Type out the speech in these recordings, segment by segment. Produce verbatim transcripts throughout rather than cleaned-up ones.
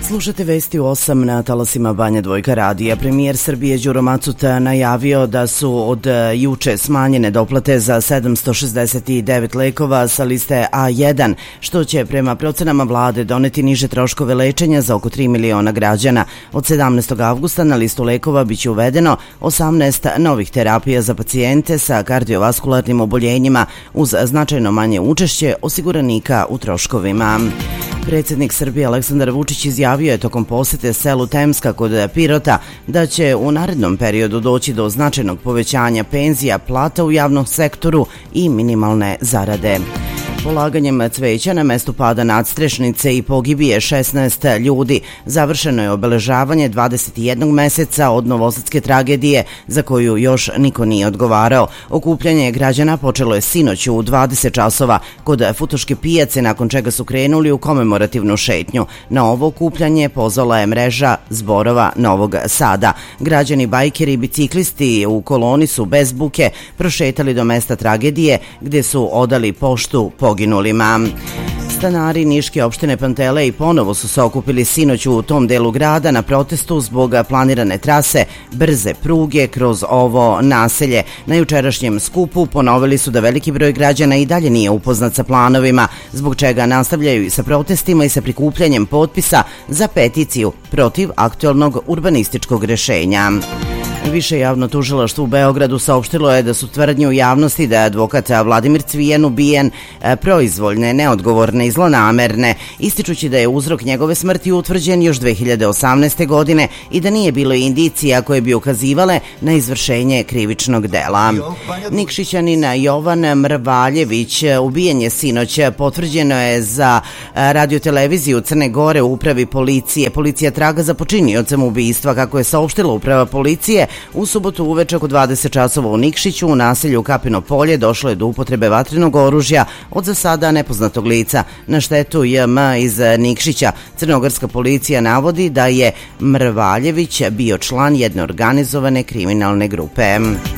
Slušate vesti u osam na talasima Banja Dvojka radija. Premijer Srbije Đuro Macuta najavio da su od juče smanjene doplate za sedamsto šezdeset devet lekova sa liste A jedan, što će prema procenama vlade doneti niže troškove lečenja za oko tri miliona građana. Od sedamnaestog avgusta na listu lekova biće uvedeno osamnaest novih terapija za pacijente sa kardiovaskularnim oboljenjima uz značajno manje učešće osiguranika u troškovima. Predsjednik Srbije Aleksandar Vučić izjavio je tokom posete selu Temska kod Pirota da će u narednom periodu doći do značajnog povećanja penzija, plata u javnom sektoru i minimalne zarade. Polaganjem cveća na mestu pada nadstrešnice i pogibije šesnaest ljudi. Završeno je obeležavanje dvadeset jednog meseca od novosadske tragedije za koju još niko nije odgovarao. Okupljanje građana počelo je sinoć u dvadeset časova kod Futoške pijace, nakon čega su krenuli u komemorativnu šetnju. Na ovo okupljanje pozvala je mreža zborova Novog Sada. Građani, bajkeri i biciklisti u koloni su bez buke prošetali do mesta tragedije gdje su odali poštu poginulima. Stanari niške opštine Pantelej ponovo su se okupili sinoć u tom delu grada na protestu zbog planirane trase brze pruge kroz ovo naselje. Na jučerašnjem skupu ponovili su da veliki broj građana i dalje nije upoznat sa planovima, zbog čega nastavljaju i sa protestima i sa prikupljanjem potpisa za peticiju protiv aktualnog urbanističkog rešenja. Više javno tužilaštvo u Beogradu saopštilo je da su tvrdnje u javnosti da je advokat Vladimir Cvijan ubijen proizvoljne, neodgovorne i zlonamerne, ističući da je uzrok njegove smrti utvrđen još dve hiljade osamnaeste. godine i da nije bilo indicija koje bi ukazivale na izvršenje krivičnog dela. Nikšićanin Jovan Mrvaljević ubijen je sinoć, potvrđeno je za radioteleviziju Crne Gore u upravi policije. Policija traga za počiniocem ubistva, kako je saopštila uprava policije. U subotu uveče oko dvadeset časova u Nikšiću u naselju Kapino polje došlo je do upotrebe vatrenog oružja od za sada nepoznatog lica na štetu J M iz Nikšića. Crnogorska policija navodi da je Mrvaljević bio član jedne organizovane kriminalne grupe.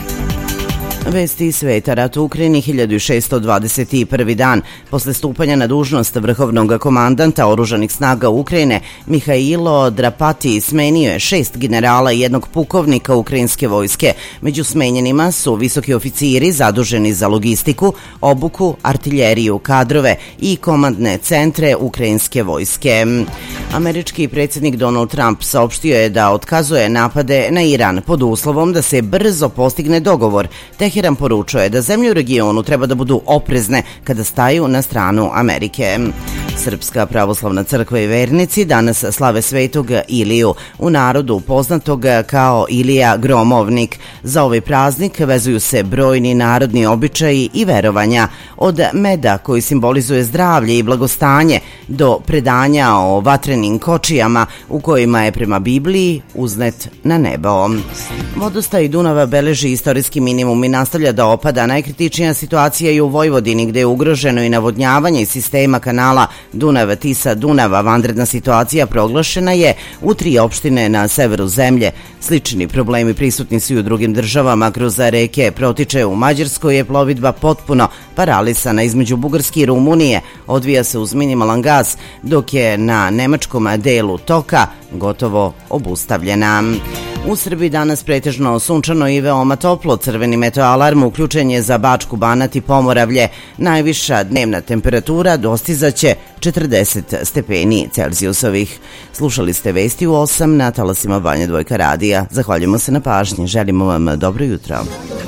Vesti iz sveta. Rat u Ukrajini hiljadu šeststo dvadeset prvi. dan. Posle stupanja na dužnost vrhovnog komandanta oružanih snaga Ukrajine, Mihailo Drapati smenio je šest generala i jednog pukovnika ukrajinske vojske. Među smenjenima su visoki oficiri zaduženi za logistiku, obuku, artiljeriju, kadrove i komandne centre ukrajinske vojske. Američki predsjednik Donald Trump saopštio je da otkazuje napade na Iran pod uslovom da se brzo postigne dogovor. Teheran poručuje da zemlje u regionu treba da budu oprezne kada staju na stranu Amerike. Srpska pravoslavna crkva i vernici danas slave svetog Iliju, u narodu poznatog kao Ilija Gromovnik. Za ovaj praznik vezuju se brojni narodni običaji i verovanja, od meda koji simbolizuje zdravlje i blagostanje do predanja o vatrenim kočijama u kojima je prema Bibliji uznet na nebo. Vodostaj Dunava beleži istorijski minimum i nastavlja da opada. Najkritičnija situacija je u Vojvodini, gde je ugroženo i navodnjavanje sistema kanala Dunav-Tisa-Dunava. Vanredna situacija proglašena je u tri opštine na severu zemlje. Slični problemi prisutni su i u drugim državama. Kroz reke protiče u Mađarskoj je plovidba potpuno paralisana između Bugarske i Rumunije. Odvija se uz minimalan gas, dok je na nemačkom delu toka gotovo obustavljena. U Srbiji danas pretežno sunčano i veoma toplo. Crveni meteoalarm uključen je za Bačku, Banat i Pomoravlje. Najviša dnevna temperatura dostizaće četrdeset stepeni Celzijusovih. Slušali ste vesti u osam na talasima Banja Dvojka radija. Zahvaljujemo se na pažnji. Želimo vam dobro jutro.